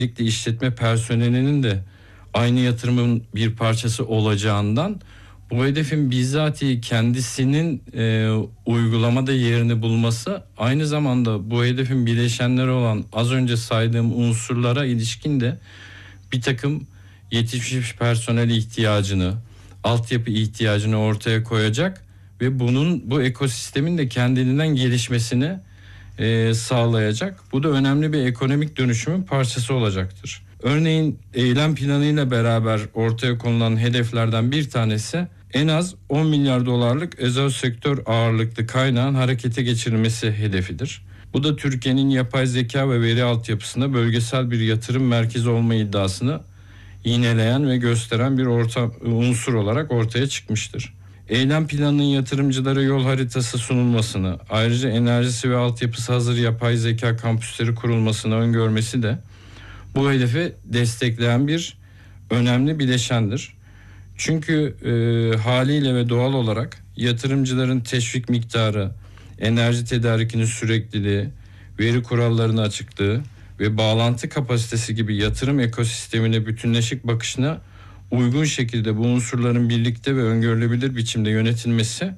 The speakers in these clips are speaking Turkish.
Özellikle işletme personelinin de aynı yatırımın bir parçası olacağından bu hedefin bizzatihi kendisinin uygulamada yerini bulması, aynı zamanda bu hedefin bileşenleri olan az önce saydığım unsurlara ilişkin de bir takım yetişmiş personel ihtiyacını, altyapı ihtiyacını ortaya koyacak ve bu ekosistemin de kendiliğinden gelişmesini sağlayacak. Bu da önemli bir ekonomik dönüşümün parçası olacaktır. Örneğin eylem planıyla beraber ortaya konulan hedeflerden bir tanesi en az 10 milyar dolarlık özel sektör ağırlıklı kaynağın harekete geçirilmesi hedefidir. Bu da Türkiye'nin yapay zeka ve veri altyapısında bölgesel bir yatırım merkezi olma iddiasını iğneleyen ve gösteren bir unsur olarak ortaya çıkmıştır. Eylem planının yatırımcılara yol haritası sunulmasını, ayrıca enerjisi ve altyapısı hazır yapay zeka kampüsleri kurulmasını öngörmesi de bu hedefi destekleyen bir önemli bileşendir. Çünkü haliyle ve doğal olarak yatırımcıların teşvik miktarı, enerji tedarikinin sürekliliği, veri kurallarının açıklığı ve bağlantı kapasitesi gibi yatırım ekosistemine bütünleşik bakışına uygun şekilde bu unsurların birlikte ve öngörülebilir biçimde yönetilmesi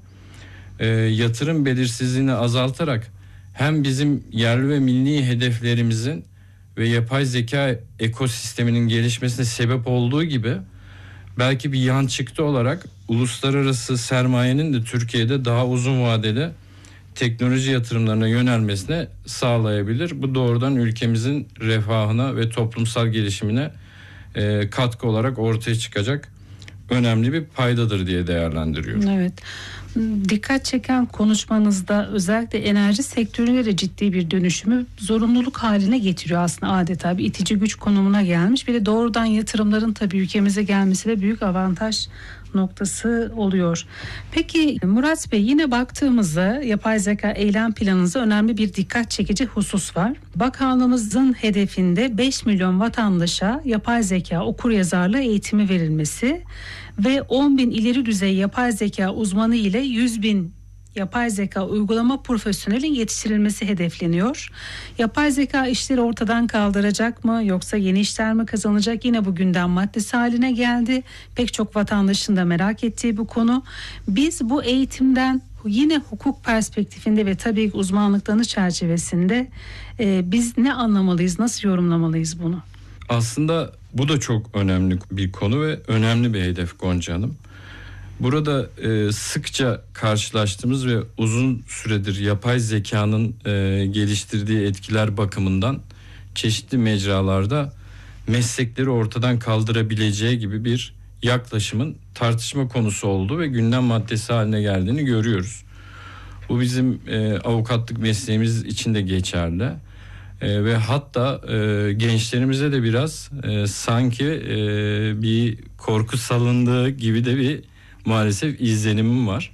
yatırım belirsizliğini azaltarak hem bizim yerli ve milli hedeflerimizin ve yapay zeka ekosisteminin gelişmesine sebep olduğu gibi belki bir yan çıktı olarak uluslararası sermayenin de Türkiye'de daha uzun vadeli teknoloji yatırımlarına yönelmesine sağlayabilir. Bu doğrudan ülkemizin refahına ve toplumsal gelişimine katkı olarak ortaya çıkacak önemli bir paydadır diye değerlendiriyorum. Evet. Dikkat çeken konuşmanızda özellikle enerji sektörüne de ciddi bir dönüşümü zorunluluk haline getiriyor aslında, adeta bir itici güç konumuna gelmiş. Bir de doğrudan yatırımların tabii ülkemize gelmesi de büyük avantaj noktası oluyor. Peki Murat Bey, yine baktığımızda yapay zeka eylem planınızda önemli bir dikkat çekici husus var. Bakanlığımızın hedefinde 5 milyon vatandaşa yapay zeka okuryazarlığı eğitimi verilmesi ve 10 bin ileri düzey yapay zeka uzmanı ile 100 bin yapay zeka uygulama profesyonelin yetiştirilmesi hedefleniyor. Yapay zeka işleri ortadan kaldıracak mı, yoksa yeni işler mi kazanacak? Yine bu gündem maddesi haline geldi. Pek çok vatandaşın da merak ettiği bu konu. Biz bu eğitimden yine hukuk perspektifinde ve tabii ki uzmanlıklarınız çerçevesinde biz ne anlamalıyız, nasıl yorumlamalıyız bunu? Aslında bu da çok önemli bir konu ve önemli bir hedef Gonca Hanım. Burada sıkça karşılaştığımız ve uzun süredir yapay zekanın geliştirdiği etkiler bakımından çeşitli mecralarda meslekleri ortadan kaldırabileceği gibi bir yaklaşımın tartışma konusu olduğu ve gündem maddesi haline geldiğini görüyoruz. Bu bizim avukatlık mesleğimiz için de geçerli. Ve hatta gençlerimize de biraz sanki bir korku salındığı gibi de bir maalesef izlenimim var.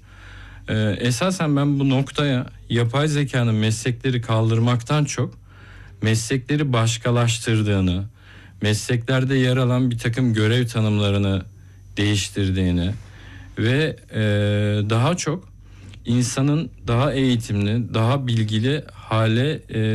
Esasen ben bu noktaya yapay zekanın meslekleri kaldırmaktan çok meslekleri başkalaştırdığını, mesleklerde yer alan bir takım görev tanımlarını değiştirdiğini ve daha çok insanın daha eğitimli, daha bilgili hale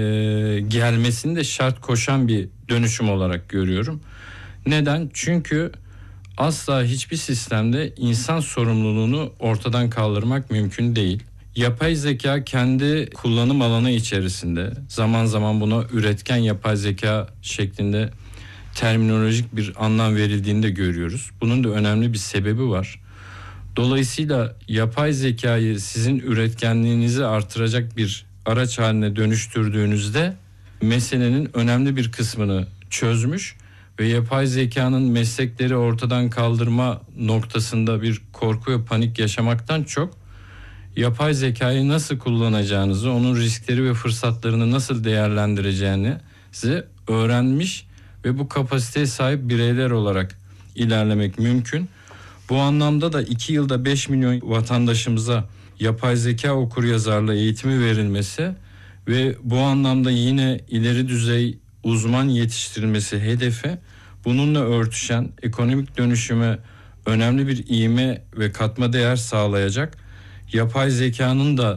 gelmesini de şart koşan bir dönüşüm olarak görüyorum. Neden? Çünkü asla hiçbir sistemde insan sorumluluğunu ortadan kaldırmak mümkün değil. Yapay zeka kendi kullanım alanı içerisinde zaman zaman buna üretken yapay zeka şeklinde terminolojik bir anlam verildiğini de görüyoruz. Bunun da önemli bir sebebi var. Dolayısıyla yapay zekayı sizin üretkenliğinizi artıracak bir araç haline dönüştürdüğünüzde meselenin önemli bir kısmını çözmüş ve yapay zekanın meslekleri ortadan kaldırma noktasında bir korku ve panik yaşamaktan çok yapay zekayı nasıl kullanacağınızı, onun riskleri ve fırsatlarını nasıl değerlendireceğini size öğrenmiş ve bu kapasiteye sahip bireyler olarak ilerlemek mümkün. Bu anlamda da 2 yılda 5 milyon vatandaşımıza yapay zeka okuryazarlığı eğitimi verilmesi ve bu anlamda yine ileri düzey uzman yetiştirilmesi hedefi, bununla örtüşen ekonomik dönüşüme önemli bir ivme ve katma değer sağlayacak, yapay zekanın da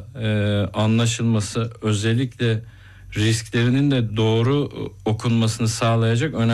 anlaşılması, özellikle risklerinin de doğru okunmasını sağlayacak önemli